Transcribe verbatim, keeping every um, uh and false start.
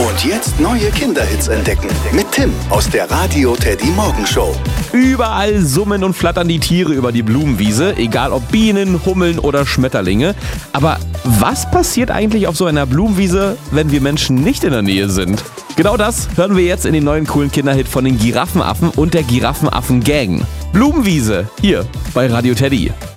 Und jetzt neue Kinderhits entdecken mit Tim aus der Radio Teddy Morgenshow. Überall summen und flattern die Tiere über die Blumenwiese, egal ob Bienen, Hummeln oder Schmetterlinge. Aber was passiert eigentlich auf so einer Blumenwiese, wenn wir Menschen nicht in der Nähe sind? Genau das hören wir jetzt in den neuen coolen Kinderhit von den Giraffenaffen und der Giraffenaffen-Gang. Blumenwiese, hier bei Radio Teddy.